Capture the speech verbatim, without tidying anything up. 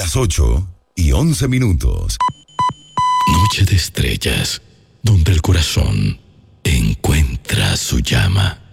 Las ocho y once minutos. Noche de estrellas, donde el corazón encuentra su llama.